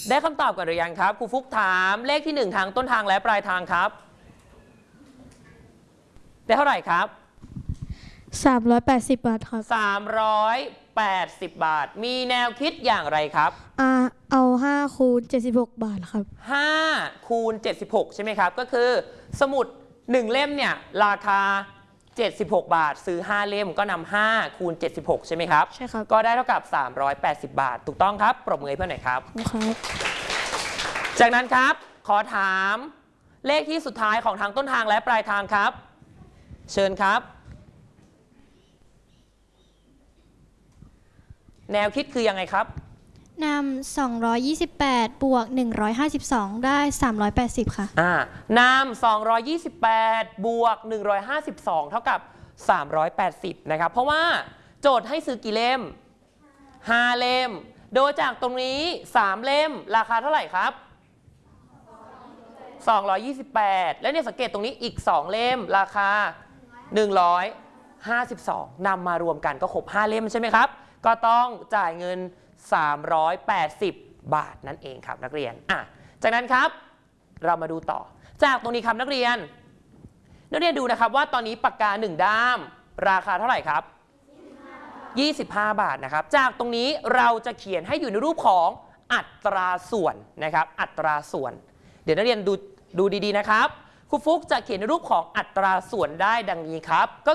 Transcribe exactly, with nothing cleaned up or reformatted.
ได้คำตอบกันหรือยังครับครูฟุกถามเลขที่หนึ่งทางต้นทางและปลายทางครับได้เท่าไหร่ครับสามร้อยแปดสิบบาทครับสามร้อยแปดสิบบาทมีแนวคิดอย่างไรครับอ่าเอาห้าคูณเจ็ดสิบหกบาทครับห้าคูณเจ็ดสิบหกใช่ไหมครับก็คือสมุดหนึ่งเล่มเนี่ยราคาเจ็ดสิบหกบาทซื้อห้าเล่มก็นำห้าคูณเจ็ดสิบหกใช่ไหมครับใช่ครับก็ได้เท่ากับสามร้อยแปดสิบบาทถูกต้องครับปรบมือให้เพื่อนหน่อยครับครับจากนั้นครับขอถามเลขที่สุดท้ายของทางต้นทางและปลายทางครับเชิญครับแนวคิดคือยังไงครับนำสองร้อยยี่สิบแปดบวกหนึ่งร้อยห้าสิบสองได้สามร้อยแปดสิบค่ะอ่านำสองร้อยยี่สิบแปดบวกหนึ่งร้อยห้าสิบสองเท่ากับสามร้อยแปดสิบนะครับเพราะว่าโจทย์ให้ซื้อกี่เล่มห้าเล่มโดยจากตรงนี้สามเล่มราคาเท่าไหร่ครับสองร้อยยี่สิบแปดแล้วเนี่ยสังเกตตรงนี้อีกสองเล่มราคาหนึ่งร้อยห้าสิบสองนำมารวมกันก็ครบห้าเล่มใช่ไหมครับก็ต้องจ่ายเงินสามร้อยแปดสิบบาทนั่นเองครับนักเรียนอ่ะจากนั้นครับเรามาดูต่อจากตรงนี้ครับนักเรียนนักเรียนดูนะครับว่าตอนนี้ปากกาหนึ่งด้ามราคาเท่าไหร่ครับยี่สิบห้าบาทนะครับจากตรงนี้เราจะเขียนให้อยู่ในรูปของอัตราส่วนนะครับอัตราส่วนเดี๋ยวนักเรียนดูดูดีๆนะครับครูฟุกจะเขียนในรูปของอัตราส่วนได้ดังนี้ครับก็